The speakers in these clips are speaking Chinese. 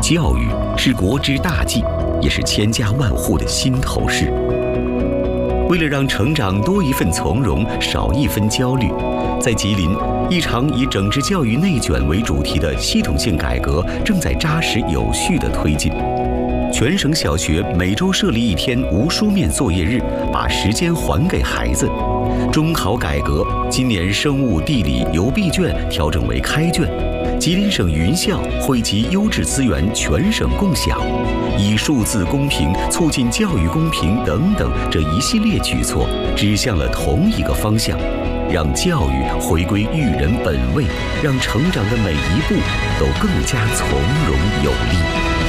教育是国之大计，也是千家万户的心头事。为了让成长多一份从容，少一分焦虑，在吉林，一场以整治教育内卷为主题的系统性改革正在扎实有序地推进。全省小学每周设立1天无书面作业日，把时间还给孩子。中考改革，今年生物、地理邮闭卷调整为开卷。吉林省云校汇集优质资源，全省共享，以数字公平促进教育公平等等，这一系列举措指向了同一个方向，让教育回归育人本位，让成长的每一步都更加从容有力。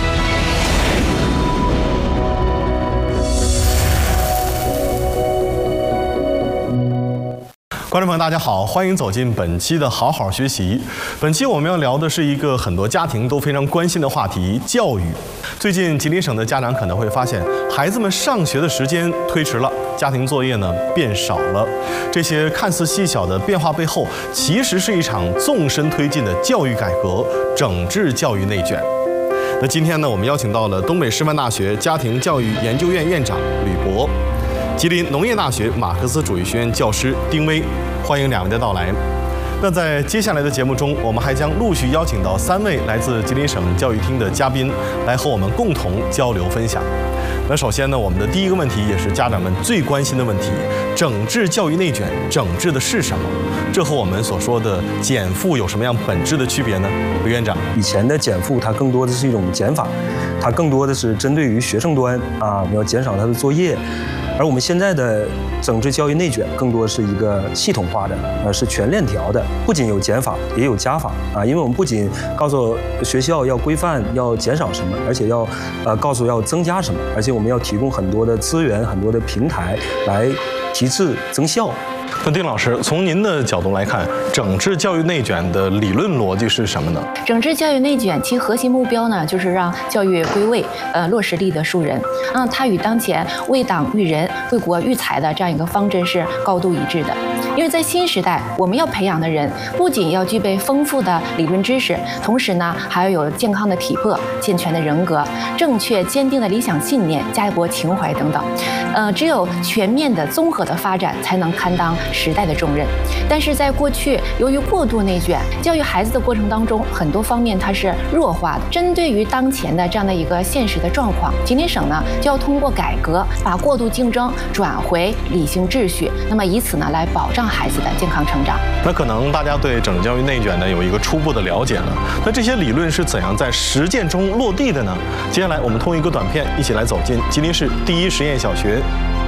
观众朋友，大家好，欢迎走进本期的好好学习。本期我们要聊的是一个很多家庭都非常关心的话题——教育。最近，吉林省的家长可能会发现，孩子们上学的时间推迟了，家庭作业呢变少了。这些看似细小的变化背后，其实是一场纵深推进的教育改革，整治教育内卷。那今天呢，我们邀请到了东北师范大学家庭教育研究院院长吕博。吉林农业大学马克思主义学院教师丁威，欢迎两位的到来。那在接下来的节目中，我们还将陆续邀请到3位来自吉林省教育厅的嘉宾，来和我们共同交流分享。那首先呢，我们的第一个问题也是家长们最关心的问题：整治教育内卷，整治的是什么？这和我们所说的减负有什么样本质的区别呢？吕院长， 以前的减负它更多的是一种减法，它更多的是针对于学生端你要减少他的作业。而我们现在的整治教育内卷，更多是一个系统化的，是全链条的，不仅有减法，也有加法因为我们不仅告诉学校要规范要减少什么，而且要告诉要增加什么，而且我们要提供很多的资源、很多的平台来提质增效。 那丁老师，从您的角度来看，整治教育内卷的理论逻辑是什么呢？ 整治教育内卷其核心目标呢，就是让教育归位，落实立德树人。它与当前为党育人、为国育才的这样一个方针是高度一致的。因为在新时代，我们要培养的人不仅要具备丰富的理论知识，同时呢，还要有健康的体魄、健全的人格、正确坚定的理想信念、家国情怀等等。只有全面的综合的发展，才能堪当时代的重任。但是在过去，由于过度内卷，教育孩子的过程当中，很多方面它是弱化的。针对于当前的这样的一个现实的状况，吉林省呢就要通过改革，把过度竞争转回理性秩序，那么以此呢来保障孩子的健康成长。 那可能大家对整治教育内卷呢有一个初步的了解了，那这些理论是怎样在实践中落地的呢？接下来我们通过一个短片，一起来走进吉林市第一实验小学。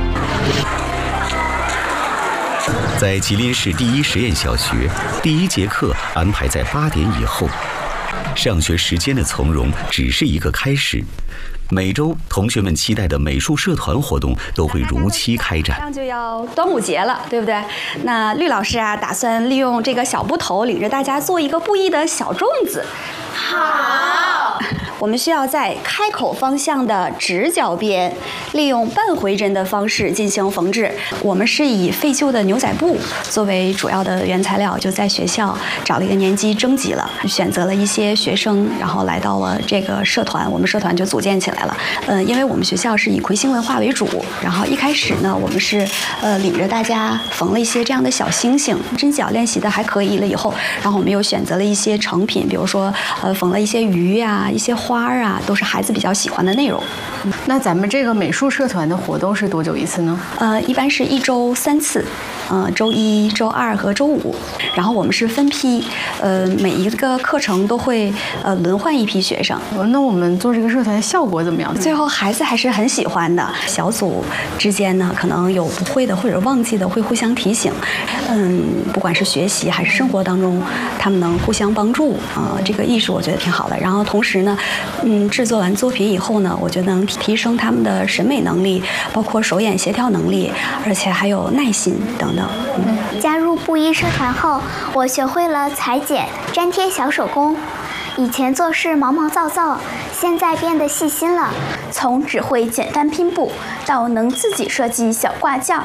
在吉林市第一实验小学，第1节课安排在8点以后。上学时间的从容只是一个开始，每周同学们期待的美术社团活动都会如期开展。 马上就要端午节了，对不对？那绿老师打算利用这个小布头，领着大家做一个布艺的小粽子。好。我们需要在开口方向的直角边，利用半回针的方式进行缝制。我们是以废旧的牛仔布作为主要的原材料，就在学校找了一个年级征集了，选择了一些学生，然后来到了这个社团，我们社团就组建起来了。因为我们学校是以魁星文化为主，然后一开始呢，我们是领着大家缝了一些这样的小星星，针脚练习的还可以了以后，然后我们又选择了一些成品，比如说缝了一些鱼一些花都是孩子比较喜欢的内容。 那咱们这个美术社团的活动是多久一次呢？ 一般是1周3次，周1、周2和周5。然后我们是分批，每一个课程都会轮换一批学生。 那我们做这个社团效果怎么样？ 最后孩子还是很喜欢的。小组之间呢，可能有不会的或者忘记的，会互相提醒。不管是学习还是生活当中，他们能互相帮助这个艺术我觉得挺好的。然后同时呢，制作完作品以后呢，我觉得能提升他们的审美能力，包括手眼协调能力，而且还有耐心等等。 加入布艺社团后，我学会了裁剪、粘贴小手工。以前做事毛毛躁躁，现在变得细心了。从只会简单拼布到能自己设计小挂件，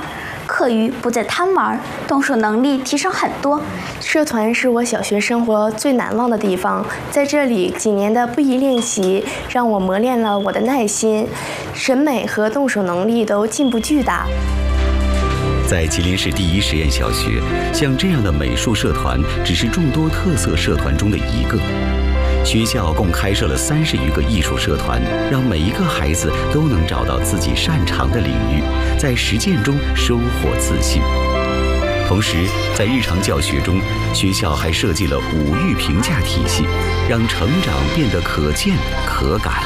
课余不再贪玩，动手能力提升很多。 社团是我小学生活最难忘的地方，在这里几年的不遗练习，让我磨练了我的耐心、审美和动手能力都进步巨大。 在吉林市第一实验小学，像这样的美术社团只是众多特色社团中的一个。学校共开设了30余个艺术社团，让每一个孩子都能找到自己擅长的领域，在实践中收获自信。同时，在日常教学中，学校还设计了5育评价体系，让成长变得可见可感。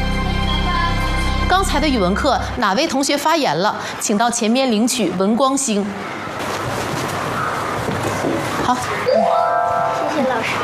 刚才的语文课，哪位同学发言了？请到前面领取文光星。好， 谢谢老师。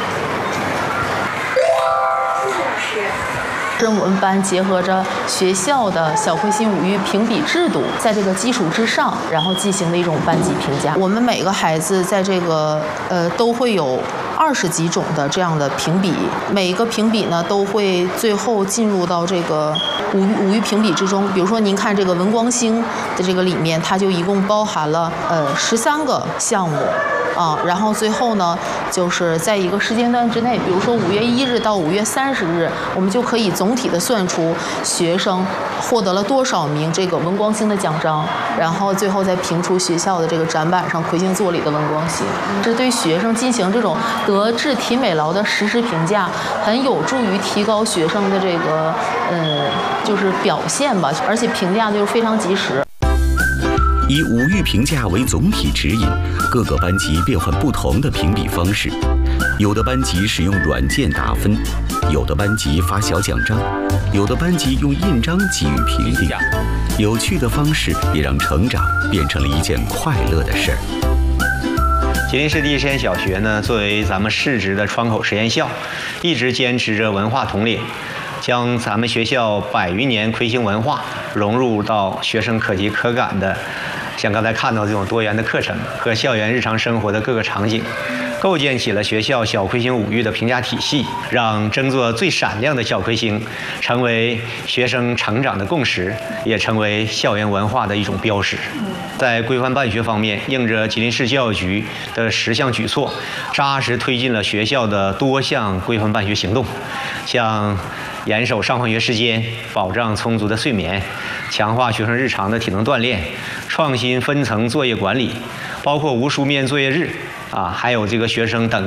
我们班结合着学校的小慧心5育评比制度，在这个基础之上，然后进行的一种班级评价。我们每个孩子在这个都会有20几种的这样的评比，每一个评比呢都会最后进入到这个5育评比之中。比如说您看这个文光星的这个里面，它就一共包含了13个项目。然后最后呢，就是在一个时间段之内，比如说5月1日到5月30日，我们就可以总体的算出学生获得了多少名这个文光星的奖章，然后最后再评出学校的这个展板上魁星座里的文光星。这对学生进行这种德智体美劳的实时评价，很有助于提高学生的这个就是表现吧，而且评价就是非常及时。 以5育评价为总体指引，各个班级变换不同的评比方式。有的班级使用软件打分，有的班级发小奖章，有的班级用印章给予评定。有趣的方式也让成长变成了一件快乐的事儿。 吉林市第一实验小学呢，作为咱们市直的窗口实验校，一直坚持着文化统领，将咱们学校100余年魁星文化融入到学生可及可感的，像刚才看到这种多元的课程和校园日常生活的各个场景，构建起了学校小魁星5育的评价体系，让争做最闪亮的小魁星成为学生成长的共识，也成为校园文化的一种标识。在规范办学方面，应着吉林市教育局的10项举措，扎实推进了学校的多项规范办学行动，像严守上放学时间，保障充足的睡眠，强化学生日常的体能锻炼，创新分层作业管理，包括无书面作业日还有这个学生等